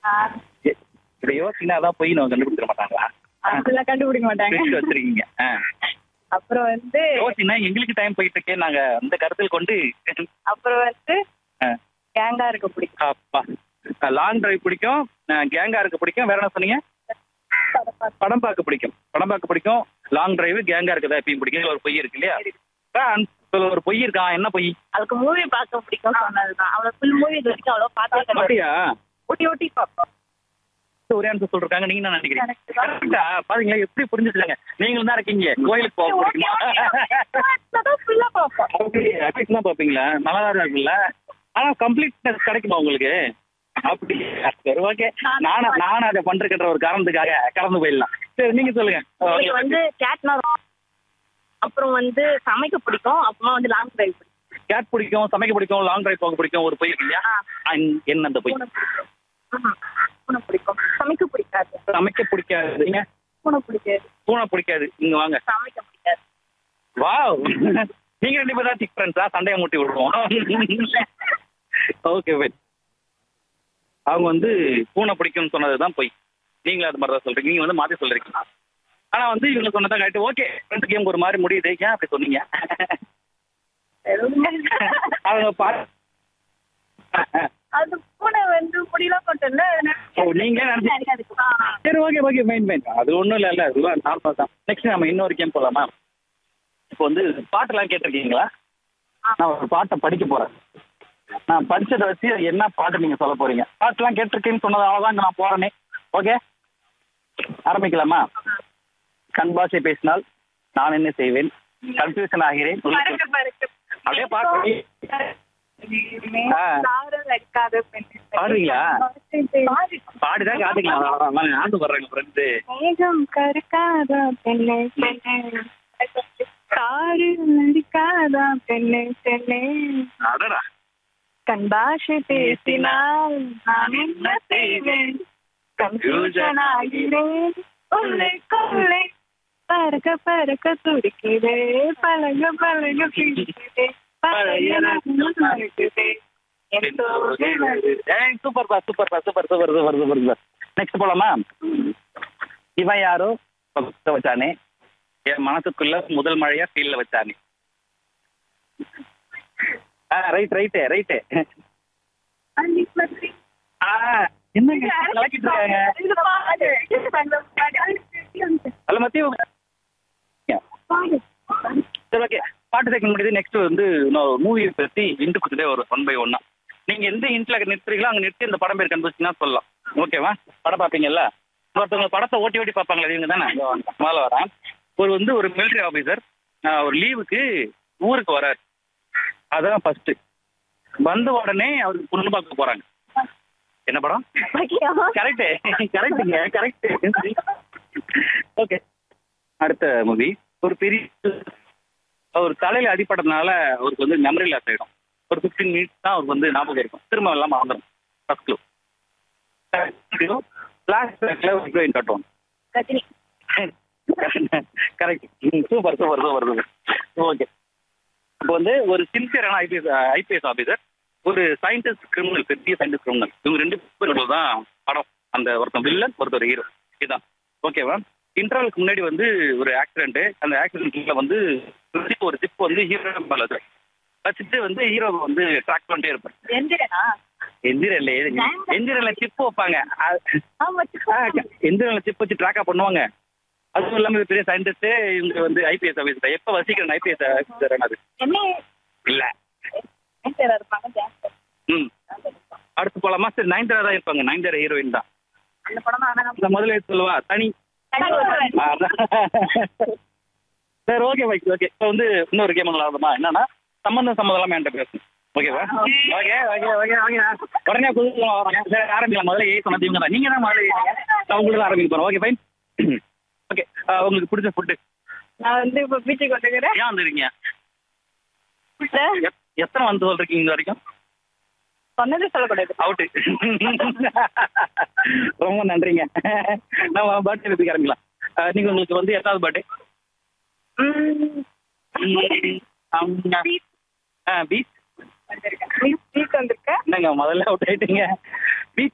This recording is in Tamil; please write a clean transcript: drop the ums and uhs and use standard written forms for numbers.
இப்படி யோசிங்கன்னா அதான் போய் நம்ம கண்டுபிடிச்சிட மாட்டாங்களா? அப்படிலாம் கண்டுபிடிக்க மாட்டாங்க. பிரிச்சு வச்சிருக்கீங்க. அப்புறம் வந்து யோசினா எங்களுக்கு டைம் போயிட்டு இருக்கே, நாங்க அந்த கருத்தில் கொண்டு அப்புறம் வந்து ஆ, கேங்கா இருக்க பிடிக்கும். அப்பா லாங் டிரைவ் பிடிக்கும், கேங்கா இருக்க பிடிக்கும், வேற என்ன சொன்னீங்க? படம் பார்க்க பிடிக்கும். படம் பார்க்க பிடிக்கும், லாங் டிரைவ், கேங்கா இருக்கதா எப்பயும் பிடிக்கும். இதுல ஒரு பொய் இருக்கு இல்லையா? இதுல ஒரு பொய் இருக்கா? என்ன பொய்? அதுக்கு மூவி பார்க்க பிடிக்கும் சொன்னதுதான். அவ்வளவு ஃபுல் மூவி இது வரைக்கும் அவ்வளவு பார்த்தே கிடையாது. அப்படியா? ஓட்டி ஓட்டி பார்ப்போம். ஒரே ஆன்சர் சொல்றாங்க, நீங்க என்ன நினைக்கிறீங்க? கரெக்டா? பாருங்களா எப்படி புரிஞ்சுக்கலாங்க. நீங்களும் தான் இருக்கீங்க. கோயிலுக்கு போக பிடிக்குமா? ஃபுல்லா பார்ப்போம். அப்படி தான் பாப்பீங்களா? நல்லா தான் இருக்குல்ல. ஆனா கம்ப்ளீட்னஸ் கிடைக்குமா உங்களுக்கு? அப்படி சரி, ஓகே. நானும் அதை பண்றேன்ற ஒரு காரணத்துக்காக கலந்து போயிடலாம். சரி, நீங்க சொல்லுங்க. எனக்கு வந்து கேட்னா அப்புறம் வந்து சமைக்க பிடிக்கும். அப்புறமா வந்து லாங் டிரைவ் பிடிக்கும். கேட் பிடிக்கும், சமைக்க பிடிக்கும், லாங் டிரைவ் போக பிடிக்கும், ஒரு பொய் இருக்கு இல்லையா? என்ன அந்த பொய்? பூனை பிடிக்கும். சமைக்க பிடிக்காது. சமைக்க பிடிக்காது. நீங்க? பூனை பிடிக்காது. பூனை பிடிக்காது. இங்க வாங்க. சமைக்க பிடிக்காது. வாவ், நீங்க ரெண்டு பேரும் தான் திக் ஃப்ரெண்ட்ஸா? சண்டையை மூட்டி விடுவோம். Okay wait. அவங்க வந்து பூனை பிடிக்கும்னு சொன்னதுதான் போய். நீங்களும் அது மாதிரி தான் சொல்றீங்க. நீங்க வந்து மாத்தி சொல்றீங்க. ஆனா வந்து இவங்க சொன்னதான் கரெக்ட். ஓகே, ஃப்ரெண்ட்ஸ் கேம் ஒரு மாதிரி முடியுது. ஏன் அப்படி சொன்னீங்க? அவங்க அது பூனை வந்து முடியலாம் கொண்டல. நீங்க சரி, ஓகே ஓகே, மெயின் அது ஒண்ணும் இல்ல. அதுதான் நார்மல் தான். நெக்ஸ்ட் நம்ம இன்னொரு கேம் போலாமா? இப்போ வந்து பாட்டெல்லாம் கேட்டிருக்கீங்களா? நான் ஒரு பாட்டை படிக்க போறேன். நான் படிச்சதை வச்சு என்ன பாட்டு நீங்க சொல்ல போறீங்க. பாட்டெல்லாம் கேட்டிருக்கேன்னு சொன்னதால தான் நான் போறேனே. ஓகே, ஆரம்பிக்கலாமா? கண் பாஷை பேசினால் நான் என்ன செய்வேன், கன்ஃபியூஷன் ஆகிறேன். அப்படியே பாட்டு பாடுறீங்களா? பாடுதான் காட்டுக்கலாம். ஆண்டு வர்றாங்க ஃப்ரெண்ட்ஸு. மேகம் கருக்காதா பெண்ணே பெண்ணே, காரு நடிக்காதா பெண்ணே பெண்ணே, அடடா, கண் பாஷை பேசினால் நான் என்ன செய்வேன், கன்ஃபியூஷன் ஆகிறேன். கொள்ளை கொள்ளை பறக்க பறக்க துடிக்குதே, பழக பழக பிடிக்குதே, சூப்பர்ப்பா சூப்பர்ப்பா super super super super super. Next போலாமா? இவன் யாரோ வச்சானே, என் மனசுக்குள்ள முதல் மழையா ஃபீல்ல வச்சானே. Right right right. என்னங்க கலக்கிட்டு இருக்காங்க? அல்ல மத்திய சரி, ஓகே. பாட்டு செகண்ட் முடியுது. நெக்ஸ்ட் வந்து மூவியை பற்றி இன்ட்டு கொடுத்துட்டே ஒரு 1 by 1. நீங்க எந்த இன்ட்ல நிறுத்துறீங்களோ அங்க நிறுத்தி இந்த படம் பேர் கண்டுபிடிச்சிங்கன்னா சொல்லலாம். ஓகேவா? படம் பார்ப்பீங்கல்ல, ஒருத்தவங்க படத்தை ஓட்டி ஓட்டி பார்ப்பாங்களா? இவங்க தானே. மேலே வரேன். ஒரு மிலிட்டரி ஆஃபீஸர் ஒரு லீவுக்கு ஊருக்கு வராரு. அதான் ஃபர்ஸ்ட். வந்த உடனே அவருக்கு பொண்ணு பார்க்க போறாங்க. என்ன படம்? கரெக்டு கரெக்டுங்க, கரெக்ட். ஓகே, அடுத்த மூவி. ஒரு பெரிய ஒரு தலையில அடிப்பட்டதுனால அவருக்கு வந்து மெமரி லாஸ் ஆயிடும். ஒரு 15 மினிட்ஸ் தான் அவருக்கு வந்து ஞாபகம் இருக்கும். திரும்ப எல்லாம் மறந்துடும். First clue. ஃபிளாஷ்பேக்ல ஒரு ஹீரோயின் காட்டுவாங்க. Correct. Super super super super. Okay, இப்போ வந்து ஒரு சின்சியரான ஐபிஎஸ் ஆஃபீஸர், ஒரு சயின்டிஸ்ட் கிரிமினல், பெரிய சயின்டிஸ்ட் கிரிமினல். இவங்க 2 பேரும் தான் படம். அந்த ஒருத்தர் வில்லன், ஒருத்தர் ஹீரோ. இதுதான். ஓகேவா? இன்டர்வலுக்கு முன்னாடி வந்து ஒரு ஆக்சிடென்ட். அந்த ஆக்சிடென்ட்ல வந்து ஒரு ஜிப் வந்து ஹீரோ மேல வச்சுட்டு வந்து ஹீரோ வந்து ட்ராக் பண்ணிட்டே இருப்பாரு. எந்திரன்ல சிப் வைப்பாங்க. எந்திரன்ல சிப் வச்சு ட்ராக்கா பண்ணுவாங்க. அதுவும் இல்லாம பெரிய சயின்டிஸ்ட். இவங்க வந்து ஐபிஎஸ் ஆஃபீஸர். எப்ப வசிக்கிறேன் ஐபிஎஸ் ஆஃபீஸர் அது இல்ல. அடுத்து போலாமா? சரி, நயன்தாரா தான் இருப்பாங்க. நயன்தாரா ஹீரோயின் தான். முதல்ல சொல்லுவா தனி. சரி, ஓகே வைக். ஓகே, இப்போ வந்து இன்னொரு கேம் விளாடுமா? என்னன்னா சம்மந்தம் என்கிட்ட பேசணும். ஓகேவா? Okay okay okay okay. உடனே புதுசு வராங்க. சரி, ஆரம்பிக்கலாம். முதல்ல சொன்னது இவங்க தான். நீங்க தான் முதல்ல அவங்களுக்கு தான் ஆரம்பிக்க போறோம். Okay fine. ஓகே, உங்களுக்கு பிடிச்ச ஃபுட்டு? நான் வந்து இப்போ பீச்சுக்கு வந்துக்கிறேன். ஏன் வந்துருக்கீங்க? எத்தனை வந்து சொல்றீங்க இது வரைக்கும்? சொன்னது சொல்லக்கூடாது. அவுட்டு. ரொம்ப நன்றிங்க. நம்ம பர்த்டே பற்றி ஆரம்பிக்கலாம். நீங்க உங்களுக்கு வந்து எத்தாவது பர்த்டே? பீச் வந்திருக்கேன். என்னங்க முதல்ல அவுட் ஆயிட்டீங்க.